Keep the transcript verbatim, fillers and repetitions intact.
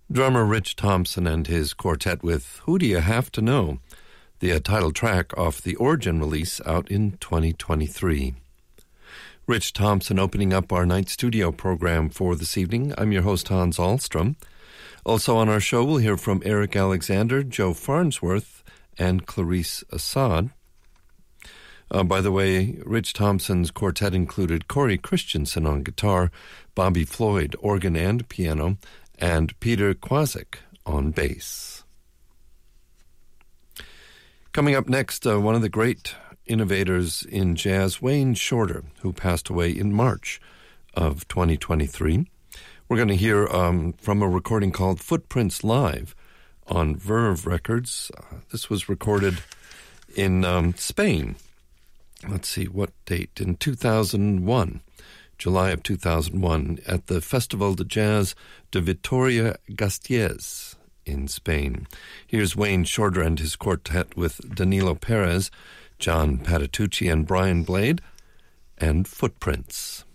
Drummer Rich Thompson and his quartet with Who Do You Have to Know, the uh, title track off the Origin release out in twenty twenty-three. Rich Thompson opening up our night studio program for this evening. I'm your host, Hans Ahlstrom. Also on our show, we'll hear from Eric Alexander, Joe Farnsworth, and Clarice Assad. Uh, by the way, Rich Thompson's quartet included Corey Christensen on guitar, Bobby Floyd, organ and piano, and Peter Kwasik on bass. Coming up next, uh, one of the great innovators in jazz, Wayne Shorter, who passed away in March of twenty twenty-three. We're going to hear um, from a recording called Footprints Live on Verve Records. Uh, this was recorded in um, Spain. Let's see, what date? In two thousand one, July of two thousand one, at the Festival de Jazz de Vitoria-Gasteiz in Spain. Here's Wayne Shorter and his quartet with Danilo Perez, John Patitucci, and Brian Blade, and Footprints.